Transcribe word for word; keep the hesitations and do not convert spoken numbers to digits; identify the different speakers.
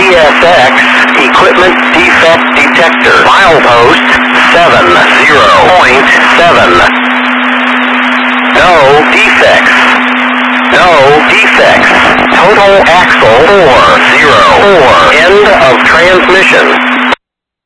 Speaker 1: S X, equipment defect detector. Milepost seven zero point seven. No defects. No defects. Total axle four zero four. End of transmission.